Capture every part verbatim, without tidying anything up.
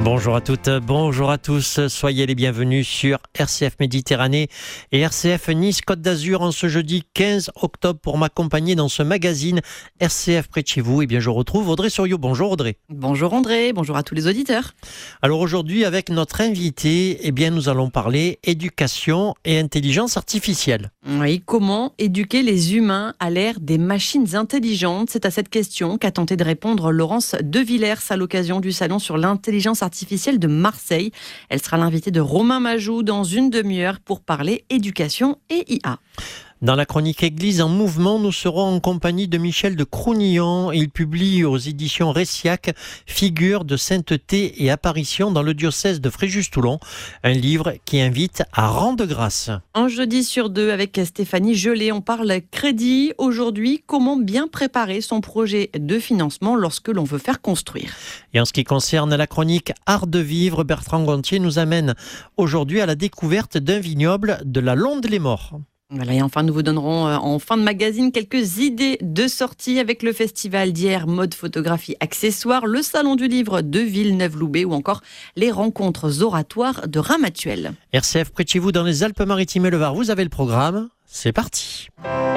Bonjour à toutes, bonjour à tous, soyez les bienvenus sur R C F Méditerranée et R C F Nice Côte d'Azur en ce jeudi quinze octobre pour m'accompagner dans ce magazine R C F près de chez vous. Et bien je retrouve Audrey Soriot. Bonjour Audrey. Bonjour André, bonjour à tous les auditeurs. Alors aujourd'hui avec notre invité, eh bien nous allons parler éducation et intelligence artificielle. Oui, comment éduquer les humains à l'ère des machines intelligentes? C'est à cette question qu'a tenté de répondre Laurence De Villers à l'occasion du salon sur l'intelligence artificielle de Marseille. Elle sera l'invitée de Romain Majou dans une demi-heure pour parler éducation et I A. Dans la chronique Église en mouvement, nous serons en compagnie de Michel de Crounillon. Il publie aux éditions Ressiac Figures de sainteté et apparition dans le diocèse de Fréjus-Toulon, un livre qui invite à rendre grâce. Un jeudi sur deux avec Stéphanie Gelé, on parle crédit. Aujourd'hui, comment bien préparer son projet de financement lorsque l'on veut faire construire. Et en ce qui concerne la chronique Art de vivre, Bertrand Gontier nous amène aujourd'hui à la découverte d'un vignoble de la Londe-les-Morts. Voilà, et enfin, nous vous donnerons en fin de magazine quelques idées de sortie avec le festival d'hier Mode Photographie Accessoires, le salon du livre de Villeneuve-Loubet ou encore les rencontres oratoires de Ramatuelle. R C F près de chez vous dans les Alpes-Maritimes et le Var, vous avez le programme, c'est parti.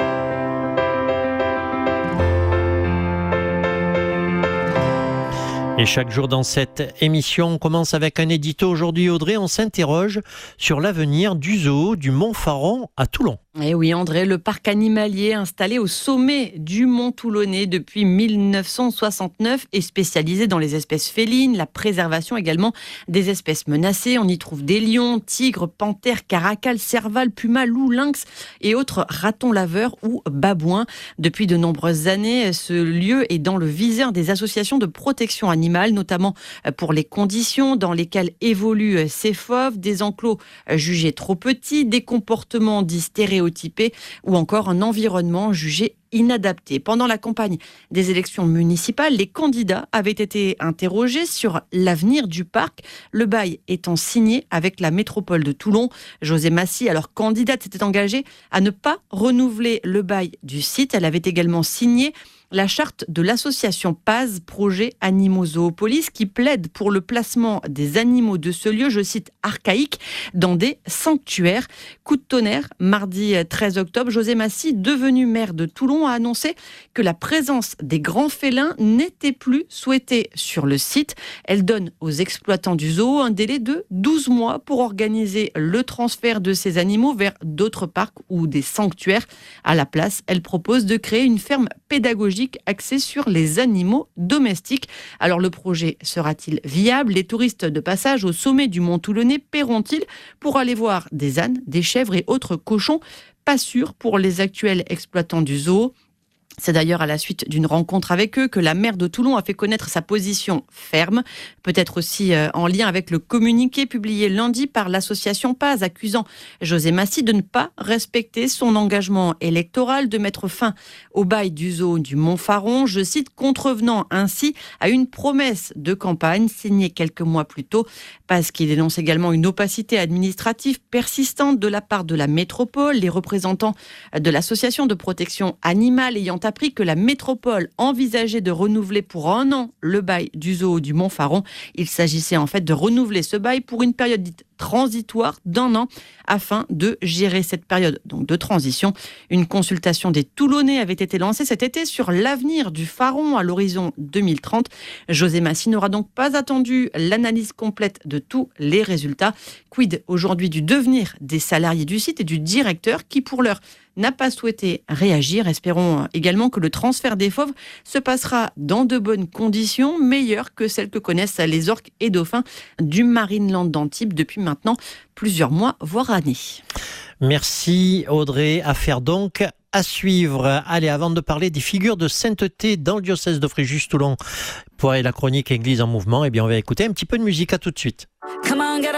Et chaque jour dans cette émission, on commence avec un édito. Aujourd'hui, Audrey, on s'interroge sur l'avenir du zoo du Mont-Faron à Toulon. Et oui, André, le parc animalier installé au sommet du Mont Toulonnais depuis mille neuf cent soixante-neuf est spécialisé dans les espèces félines, la préservation également des espèces menacées. On y trouve des lions, tigres, panthères, caracals, servals, pumas, loups, lynx et autres ratons laveurs ou babouins. Depuis de nombreuses années, ce lieu est dans le viseur des associations de protection animale, notamment pour les conditions dans lesquelles évoluent ces fauves, des enclos jugés trop petits, des comportements dits stéréotypés ou encore un environnement jugé inadapté. Pendant la campagne des élections municipales, les candidats avaient été interrogés sur l'avenir du parc, le bail étant signé avec la métropole de Toulon. José Massy, alors candidate, s'était engagée à ne pas renouveler le bail du site. Elle avait également signé la charte de l'association P A Z, Projet Animaux Zoopolis, qui plaide pour le placement des animaux de ce lieu, je cite, archaïque, dans des sanctuaires. Coup de tonnerre, mardi treize octobre, José Massy, devenu maire de Toulon, a annoncé que la présence des grands félins n'était plus souhaitée sur le site. Elle donne aux exploitants du zoo un délai de douze mois pour organiser le transfert de ces animaux vers d'autres parcs ou des sanctuaires. À la place, elle propose de créer une ferme pédagogique axée sur les animaux domestiques. Alors le projet sera-t-il viable? Les touristes de passage au sommet du Mont Toulonnais paieront-ils pour aller voir des ânes, des chèvres et autres cochons? Pas sûr pour les actuels exploitants du zoo. C'est d'ailleurs à la suite d'une rencontre avec eux que la maire de Toulon a fait connaître sa position ferme, peut-être aussi en lien avec le communiqué publié lundi par l'association P A Z, accusant José Massy de ne pas respecter son engagement électoral de mettre fin au bail du zoo du Mont-Faron, je cite, contrevenant ainsi à une promesse de campagne signée quelques mois plus tôt. P A Z qui dénonce également une opacité administrative persistante de la part de la métropole. Les représentants de l'association de protection animale ayant appris que la métropole envisageait de renouveler pour un an le bail du zoo du Mont-Faron. Il s'agissait en fait de renouveler ce bail pour une période dite transitoire d'un an afin de gérer cette période donc de transition. Une consultation des Toulonnais avait été lancée cet été sur l'avenir du Faron à l'horizon deux mille trente. José Massy n'aura donc pas attendu l'analyse complète de tous les résultats. Quid aujourd'hui du devenir des salariés du site et du directeur qui pour l'heure n'a pas souhaité réagir. Espérons également que le transfert des fauves se passera dans de bonnes conditions, meilleures que celles que connaissent les orques et dauphins du Marineland d'Antibes depuis maintenant plusieurs mois, voire années. Merci Audrey. Affaire donc à suivre. Allez, avant de parler des figures de sainteté dans le diocèse de Fréjus-Toulon pour la chronique Église en mouvement, eh bien on va écouter un petit peu de musique. À tout de suite.